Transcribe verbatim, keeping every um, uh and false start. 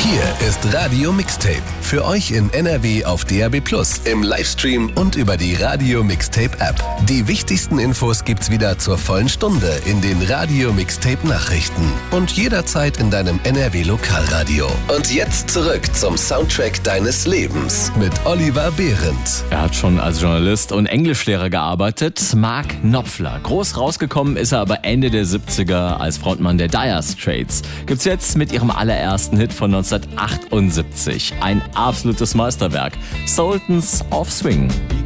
Hier ist Radio Mixtape. Für euch in N R W auf D A B plus, im Livestream und über die Radio Mixtape App. Die wichtigsten Infos gibt's wieder zur vollen Stunde in den Radio Mixtape Nachrichten und jederzeit in deinem N R W Lokalradio. Und jetzt zurück zum Soundtrack deines Lebens mit Oliver Behrendt. Er hat schon als Journalist und Englischlehrer gearbeitet. Mark Knopfler. Groß rausgekommen ist er aber Ende der siebziger als Frontmann der Dire Straits. Gibt's jetzt mit ihrem allerersten Hit von neunzehnhundertachtundsiebzig. Ein absolutes Meisterwerk. Sultans of Swing.